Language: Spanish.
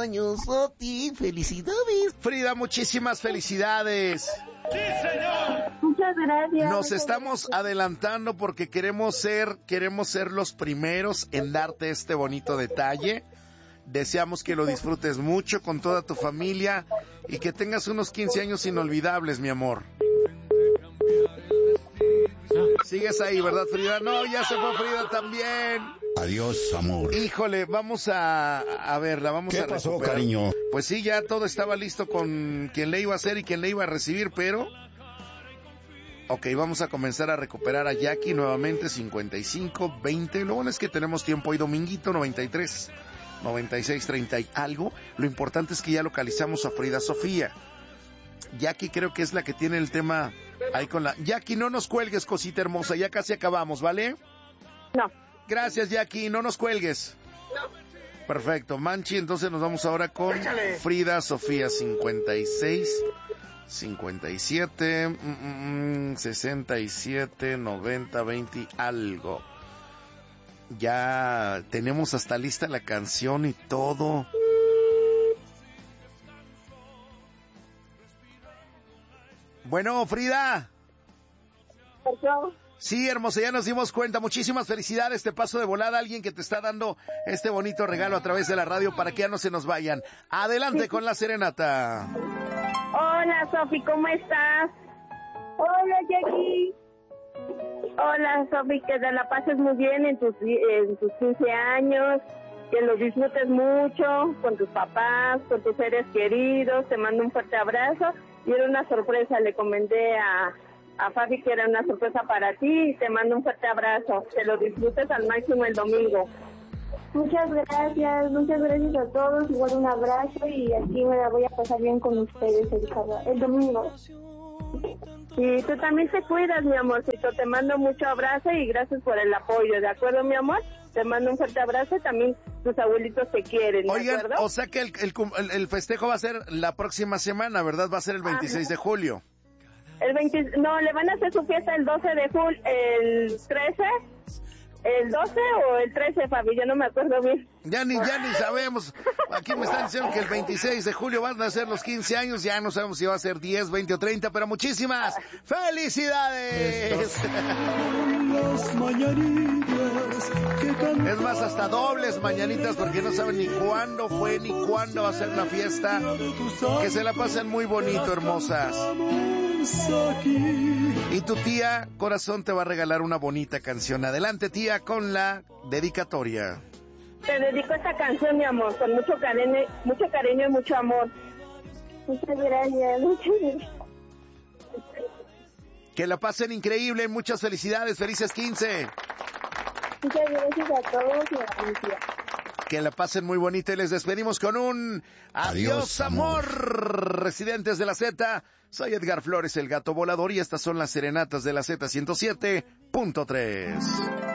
años a ti. ¡Felicidades! Frida, muchísimas felicidades. ¡Sí, señor! Muchas gracias. Nos estamos adelantando porque queremos ser los primeros en darte este bonito detalle. Deseamos que lo disfrutes mucho con toda tu familia y que tengas unos 15 años inolvidables, mi amor. Sigues ahí, ¿verdad, Frida? No, ya se fue Frida también. Adiós, amor. Híjole, vamos a verla, vamos a recuperar. ¿Qué pasó, cariño? Pues sí, ya todo estaba listo con quien le iba a hacer y quien le iba a recibir, pero... Ok, vamos a comenzar a recuperar a Jackie nuevamente, 55, 20. Lo bueno es que tenemos tiempo hoy, dominguito, 93, 96, 30 y algo. Lo importante es que ya localizamos a Frida Sofía. Jackie creo que es la que tiene el tema ahí con la... Jackie, no nos cuelgues, cosita hermosa, ya casi acabamos, ¿vale? No. Gracias, Jackie, no nos cuelgues. No. Perfecto, Manchi, entonces nos vamos ahora con Frida Sofía, 56, 57, 67, 90, 20 y algo. Ya tenemos hasta lista la canción y todo. Bueno, Frida. ¿Perdón? Sí, hermosa, ya nos dimos cuenta. Muchísimas felicidades. Te paso de volada a alguien que te está dando este bonito regalo a través de la radio para que ya no se nos vayan. Adelante con la serenata. Hola, Sofi, ¿cómo estás? Hola, Jackie. Hola, Sofi, que te la pases muy bien en tus 15 años, que lo disfrutes mucho con tus papás, con tus seres queridos. Te mando un fuerte abrazo. Y era una sorpresa, le comenté a Fabi que era una sorpresa para ti y te mando un fuerte abrazo. Que lo disfrutes al máximo el domingo. Muchas gracias a todos, igual un abrazo y aquí me la voy a pasar bien con ustedes el domingo. Y tú también te cuidas, mi amorcito, te mando mucho abrazo y gracias por el apoyo, ¿de acuerdo, mi amor? Te mando un fuerte abrazo, también tus abuelitos te quieren, ¿de Oigan, acuerdo? o sea que el festejo va a ser la próxima semana, ¿verdad? Va a ser el 26 de julio. No, le van a hacer su fiesta el 12 de julio, el 13, el 12 o el 13, Fabi, yo no me acuerdo bien. Ya ni sabemos. Aquí me están diciendo que el 26 de julio van a ser los 15 años, ya no sabemos si va a ser 10, 20 o 30, pero muchísimas felicidades. Es más, hasta dobles mañanitas porque no saben ni cuándo fue ni cuándo va a ser la fiesta. Que se la pasen muy bonito, hermosas. Y tu tía Corazón te va a regalar una bonita canción. Adelante, tía, con la dedicatoria. Te dedico esta canción, mi amor, con mucho cariño y mucho amor. Muchas gracias. Que la pasen increíble, muchas felicidades, felices 15. Muchas gracias a todos y a mi tía. Que la pasen muy bonita y les despedimos con un adiós, amor. Residentes de la Z, soy Edgar Flores, el gato volador, y estas son las serenatas de la Z 107.3.